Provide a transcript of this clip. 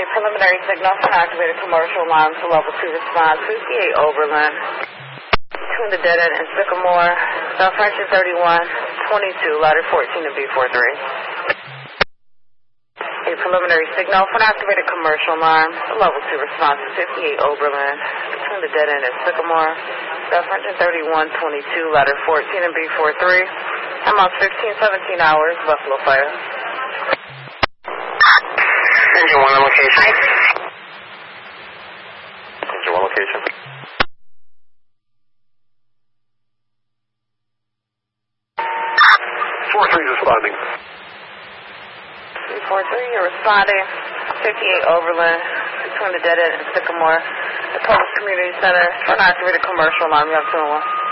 A preliminary signal for an activated commercial alarm to level 2 response, 58 Oberlin, between the dead end and Sycamore, South French 31, 22, ladder 14 and B43. A preliminary signal for an activated commercial alarm to level 2 response, 58 Oberlin, between the dead end and Sycamore, South French 31, 22, ladder 14 and B43. I'm on 1517 hours, Buffalo Fire. Engine 1 location. Engine 1 location. 4-3 responding. 343, you're responding. 58 Oberlin, between the dead end and Sycamore, the Polish Community Center, for an activated commercial alarm. You have 2 and 1.